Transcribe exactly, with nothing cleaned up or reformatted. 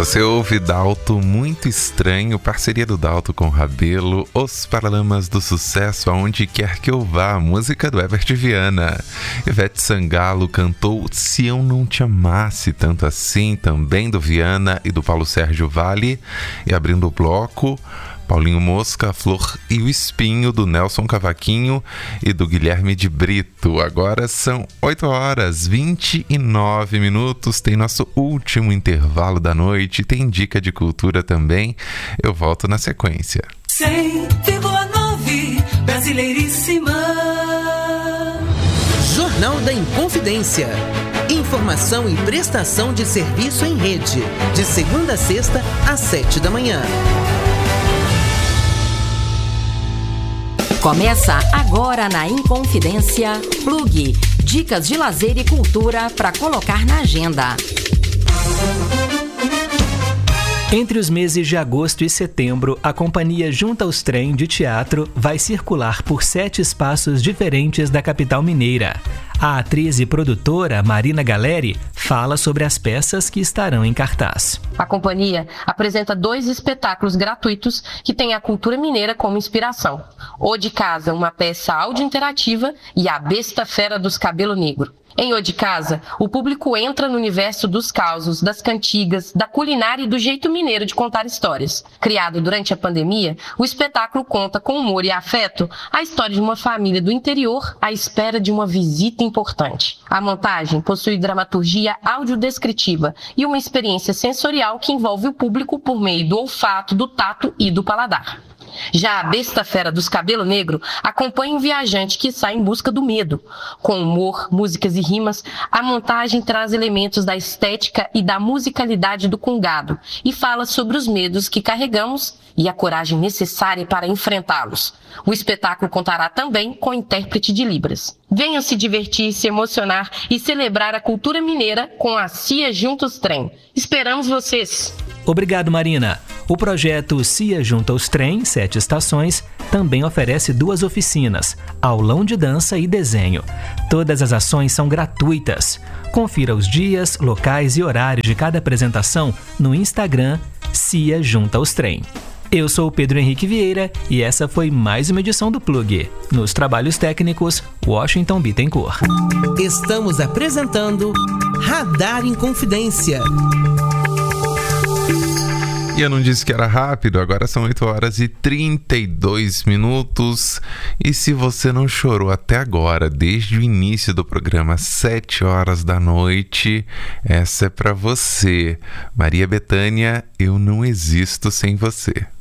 Você ouve Dalto Muito Estranho, parceria do Dalto com Rabelo, Os Paralamas do Sucesso, Aonde Quer Que Eu Vá, música do Herbert Viana. Ivete Sangalo cantou Se Eu Não Te Amasse Tanto Assim, também do Viana e do Paulo Sérgio Vale. E abrindo o bloco, Paulinho Mosca, A Flor e o Espinho, do Nelson Cavaquinho e do Guilherme de Brito. Agora são oito horas e vinte e nove minutos, tem nosso último intervalo da noite, tem dica de cultura também. Eu volto na sequência. cem vírgula nove Brasileiríssima. Jornal da Inconfidência. Informação e prestação de serviço em rede. De segunda a sexta, às sete da manhã. Começa agora na Inconfidência Plug. Dicas de lazer e cultura para colocar na agenda. Entre os meses de agosto e setembro, a companhia Junta os Trem de Teatro vai circular por sete espaços diferentes da capital mineira. A atriz e produtora Marina Galeri fala sobre as peças que estarão em cartaz. A companhia apresenta dois espetáculos gratuitos que têm a cultura mineira como inspiração. O de Casa, uma peça áudio interativa, e A Besta Fera dos Cabelo Negro. Em O de Casa, o público entra no universo dos causos, das cantigas, da culinária e do jeito mineiro de contar histórias. Criado durante a pandemia, o espetáculo conta com humor e afeto a história de uma família do interior à espera de uma visita importante. A montagem possui dramaturgia audiodescritiva e uma experiência sensorial que envolve o público por meio do olfato, do tato e do paladar. Já A Besta Fera dos Cabelo Negro acompanha um viajante que sai em busca do medo. Com humor, músicas e rimas, a montagem traz elementos da estética e da musicalidade do congado e fala sobre os medos que carregamos e a coragem necessária para enfrentá-los. O espetáculo contará também com intérprete de Libras. Venham se divertir, se emocionar e celebrar a cultura mineira com a Cia Junta os Trem. Esperamos vocês! Obrigado, Marina. O projeto Cia Junta os Trem, Sete Estações, também oferece duas oficinas, aulão de dança e desenho. Todas as ações são gratuitas. Confira os dias, locais e horários de cada apresentação no Instagram Cia Junta os Trem. Eu sou o Pedro Henrique Vieira e essa foi mais uma edição do Plug. Nos trabalhos técnicos, Washington Bittencourt. Estamos apresentando Radar Inconfidência. E eu não disse que era rápido, agora são oito horas e trinta e dois minutos. E se você não chorou até agora, desde o início do programa, sete horas da noite, essa é pra você. Maria Bethânia, Eu Não Existo Sem Você.